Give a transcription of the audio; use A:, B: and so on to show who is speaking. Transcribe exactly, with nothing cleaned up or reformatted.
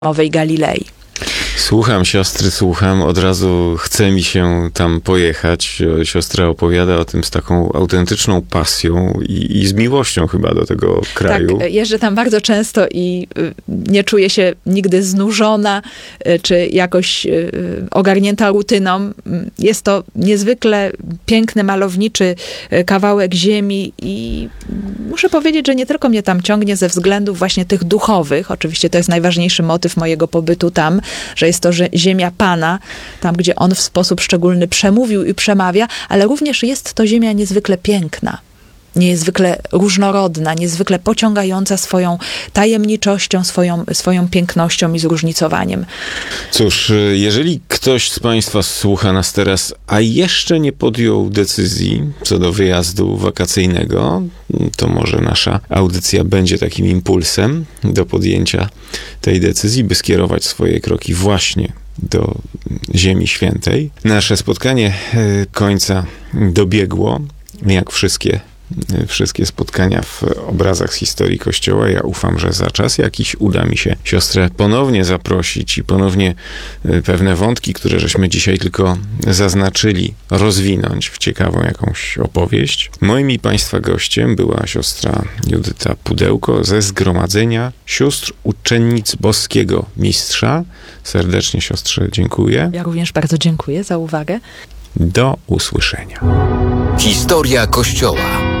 A: Owej Galilei.
B: Słucham siostry, słucham, od razu chce mi się tam pojechać. Siostra opowiada o tym z taką autentyczną pasją i, i z miłością chyba do tego kraju.
A: Tak, jeżdżę tam bardzo często i nie czuję się nigdy znużona, czy jakoś ogarnięta rutyną. Jest to niezwykle piękny, malowniczy kawałek ziemi i muszę powiedzieć, że nie tylko mnie tam ciągnie ze względów właśnie tych duchowych. Oczywiście to jest najważniejszy motyw mojego pobytu tam, że jest to że ziemia Pana, tam gdzie On w sposób szczególny przemówił i przemawia, ale również jest to ziemia niezwykle piękna, niezwykle różnorodna, niezwykle pociągająca swoją tajemniczością, swoją, swoją pięknością i zróżnicowaniem.
B: Cóż, jeżeli ktoś z Państwa słucha nas teraz, a jeszcze nie podjął decyzji co do wyjazdu wakacyjnego, to może nasza audycja będzie takim impulsem do podjęcia tej decyzji, by skierować swoje kroki właśnie do Ziemi Świętej. Nasze spotkanie końca dobiegło, jak wszystkie wszystkie spotkania w obrazach z historii Kościoła. Ja ufam, że za czas jakiś uda mi się siostrę ponownie zaprosić i ponownie pewne wątki, które żeśmy dzisiaj tylko zaznaczyli, rozwinąć w ciekawą jakąś opowieść. Moim i Państwa gościem była siostra Judyta Pudełko ze Zgromadzenia Sióstr Uczennic Boskiego Mistrza. Serdecznie siostrze dziękuję.
A: Ja również bardzo dziękuję za uwagę.
B: Do usłyszenia.
C: Historia Kościoła.